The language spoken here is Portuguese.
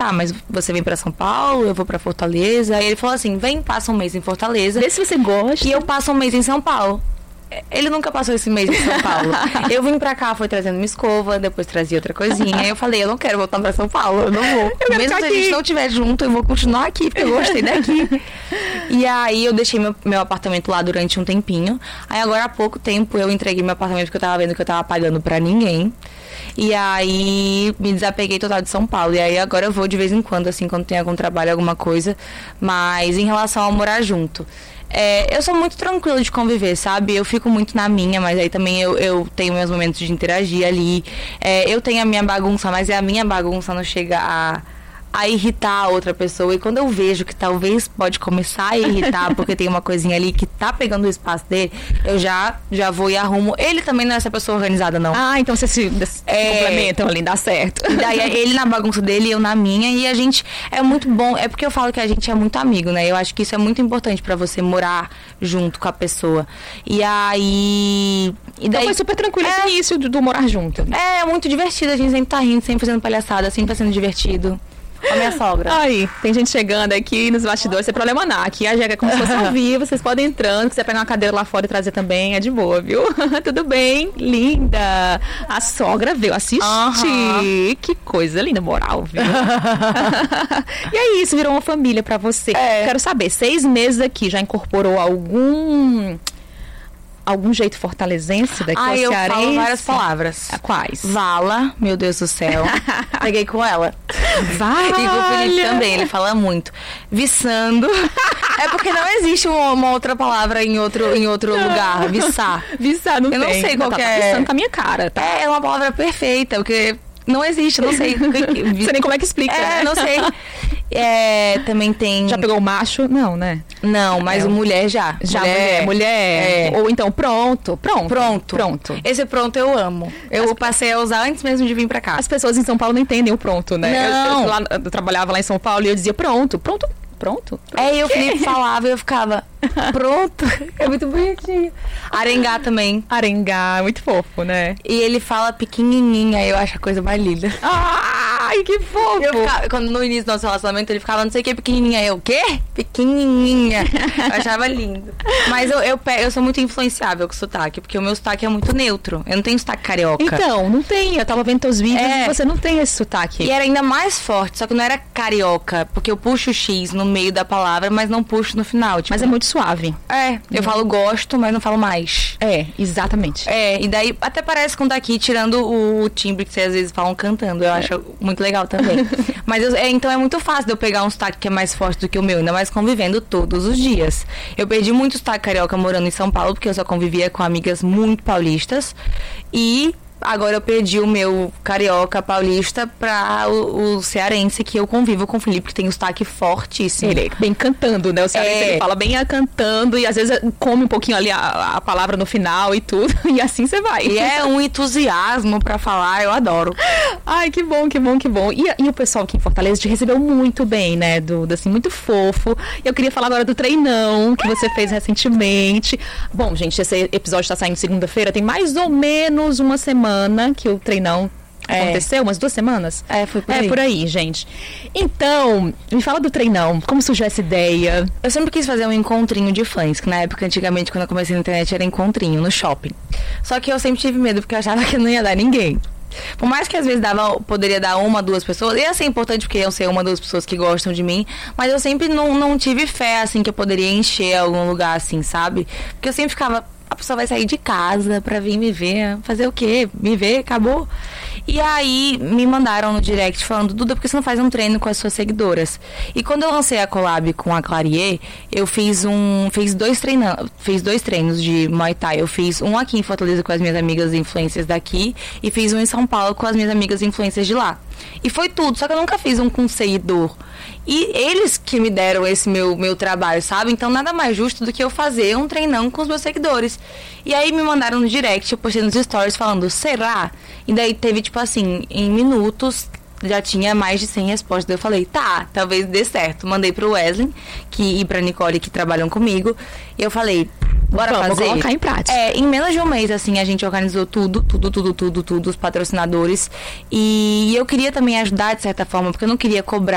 tá, mas você vem pra São Paulo, eu vou pra Fortaleza. Aí ele falou assim, vem, passa um mês em Fortaleza. Vê se você gosta. E eu passo um mês em São Paulo. Ele nunca passou esse mês em São Paulo. Eu vim pra cá, foi trazendo uma escova, depois trazia outra coisinha. Aí eu falei, eu não quero voltar pra São Paulo, eu não vou. Mesmo se a gente não estiver junto, eu vou continuar aqui, porque eu gostei daqui. E aí eu deixei meu apartamento lá durante um tempinho. Aí agora há pouco tempo eu entreguei meu apartamento, porque eu tava vendo que eu tava pagando pra ninguém. E aí me desapeguei total de São Paulo. E aí agora eu vou de vez em quando, assim, quando tem algum trabalho, alguma coisa. Mas em relação a morar junto, eu sou muito tranquila de conviver, sabe? Eu fico muito na minha, mas aí também eu tenho meus momentos de interagir ali. Eu tenho a minha bagunça, mas a minha bagunça não chega a irritar a outra pessoa. E quando eu vejo que talvez pode começar a irritar porque tem uma coisinha ali que tá pegando o espaço dele, eu já vou e arrumo. Ele também não é essa pessoa organizada, não. Ah, então vocês se complementam ali, dá certo. E daí ele na bagunça dele, eu na minha. E a gente é muito bom. É porque eu falo que a gente é muito amigo, né? Eu acho que isso é muito importante pra você morar junto com a pessoa. E aí... Então foi super tranquilo esse início do morar junto. É muito divertido. A gente sempre tá rindo, sempre fazendo palhaçada, sempre tá sendo divertido. A minha sogra. Aí, tem gente chegando aqui nos bastidores, sem problema não. Aqui a Jéssica é como se fosse ao vivo, vocês podem entrando, se quiser pegar uma cadeira lá fora e trazer também, é de boa, viu? Tudo bem? Linda! A sogra veio assistir. Que coisa linda, moral, viu? E é isso, virou uma família pra você. Quero saber, 6 meses aqui, já incorporou algum jeito fortalezense daqui ao cearense? Eu falo várias palavras. Quais? Vala, meu Deus do céu. Peguei com ela. Vale. E com o Felipe também, ele fala muito. Viçando. É porque não existe uma outra palavra em outro lugar. Viçar. Viçar não tem. Eu não sei qual que é. Tá viçando com a minha cara. Tá? É uma palavra perfeita, porque não existe, não sei. Não sei nem como é que explica. Não sei. Também tem... Já pegou o macho? Não, né? Não, mas mulher já. Já, mulher. Ou então pronto. Esse pronto eu amo. Eu passei a usar antes mesmo de vir pra cá. As pessoas em São Paulo não entendem o pronto, né? Não. Eu trabalhava lá em São Paulo e eu dizia pronto. E o Felipe falava e eu ficava, pronto. É muito bonitinho. Arengá também. Arengá, muito fofo, né? E ele fala pequenininha, eu acho a coisa mais linda. Ai, que fofo. Quando no início do nosso relacionamento ele ficava, não sei o que, pequenininha. Eu, o quê? Pequenininha. Eu achava lindo. Mas eu sou muito influenciável com sotaque, porque o meu sotaque é muito neutro. Eu não tenho sotaque carioca. Então, não tem. Eu tava vendo teus vídeos e você não tem esse sotaque. E era ainda mais forte, só que não era carioca, porque eu puxo o X no meio da palavra, mas não puxo no final. Tipo, mas é muito suave. Eu falo gosto, mas não falo mais. Exatamente. E daí até parece com daqui, tirando o timbre que vocês às vezes falam cantando. Eu acho muito legal também. Mas então é muito fácil de eu pegar um sotaque que é mais forte do que o meu, ainda mais convivendo todos os dias. Eu perdi muito sotaque carioca morando em São Paulo, porque eu só convivia com amigas muito paulistas. E agora eu perdi o meu carioca paulista pra o cearense, que eu convivo com o Felipe, que tem um sotaque fortíssimo. Ele bem cantando, né? O cearense ele fala bem cantando e às vezes come um pouquinho ali a palavra no final e tudo. E assim você vai. E é um entusiasmo pra falar, eu adoro. Ai, que bom. E o pessoal aqui em Fortaleza te recebeu muito bem, né, Duda? Assim, muito fofo. E eu queria falar agora do treinão que você fez recentemente. Bom, gente, esse episódio tá saindo segunda-feira, tem mais ou menos uma semana que o treinão aconteceu, umas 2 semanas? Foi por aí. Por aí, gente. Então, me fala do treinão, como surgiu essa ideia? Eu sempre quis fazer um encontrinho de fãs, que na época, antigamente, quando eu comecei na internet, era encontrinho, no shopping. Só que eu sempre tive medo, porque eu achava que não ia dar ninguém. Por mais que às vezes poderia dar 1, 2 pessoas, ia ser importante porque iam ser 1, 2 pessoas que gostam de mim, mas eu sempre não tive fé, assim, que eu poderia encher algum lugar, assim, sabe? Porque eu sempre ficava, a pessoa vai sair de casa pra vir me ver, fazer o quê? Me ver, acabou. E aí me mandaram no direct falando, Duda, por que você não faz um treino com as suas seguidoras? E quando eu lancei a collab com a Clarier, eu fiz 2 treinos de Muay Thai. Eu fiz um aqui em Fortaleza com as minhas amigas influencers daqui e fiz um em São Paulo com as minhas amigas influencers de lá. E foi tudo, só que eu nunca fiz um com seguidor. E eles que me deram esse meu trabalho, sabe? Então nada mais justo do que eu fazer um treinão com os meus seguidores. E aí me mandaram no direct, eu postei nos stories falando, será? E daí teve, tipo assim, em minutos já tinha mais de 100 respostas. Daí eu falei, tá, talvez dê certo. Mandei pro Wesley e pra Nicole, que trabalham comigo. E eu falei, bora fazer. Vamos colocar em prática. Em menos de um mês, assim, a gente organizou tudo, os patrocinadores. E eu queria também ajudar, de certa forma, porque eu não queria cobrar